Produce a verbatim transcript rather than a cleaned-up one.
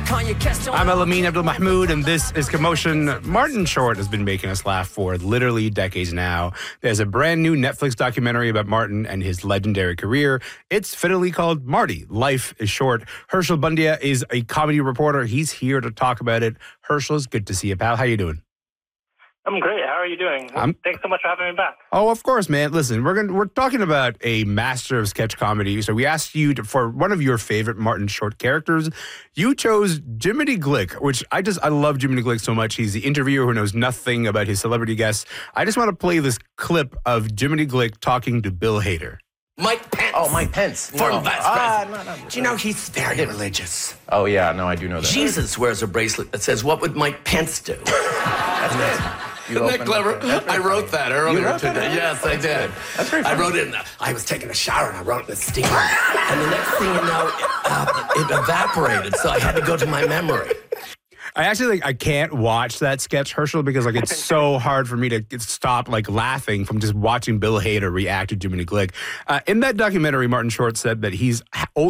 I'm Elamin Abdul Mahmoud, and this is Commotion. Martin Short has been making us laugh for literally decades now. There's a brand new Netflix documentary about Martin and his legendary career. It's fittingly called Marty, Life is Short. Herschel Bundia is a comedy reporter. He's here to talk about it. Herschel, it's good to see you, pal. How you doing? I'm great. How are you doing? I'm, Thanks so much for having me back. Oh, of course, man. Listen, we're going we're talking about a master of sketch comedy. So we asked you to, for one of your favorite Martin Short characters. You chose Jiminy Glick, which I just I love Jiminy Glick so much. He's the interviewer who knows nothing about his celebrity guests. I just want to play this clip of Jiminy Glick talking to Bill Hader. Mike Pence. Oh, Mike Pence. Former no. vice ah, president. no, no, no. Do you know he's very religious? Oh, yeah. No, I do know that. Jesus wears a bracelet that says, "What would Mike Pence do?" That's good. Isn't that clever? I wrote funny. that earlier wrote today. That? Yes, I did. That's very I funny. wrote it in, the, I was taking a shower and I wrote it in the steamer. And the next thing you know, it, uh, it evaporated, so I had to go to my memory. I actually like I can't watch that sketch, Herschel, because like it's so hard for me to stop like laughing from just watching Bill Hader react to Jiminy Glick. Uh, in that documentary, Martin Short said that he's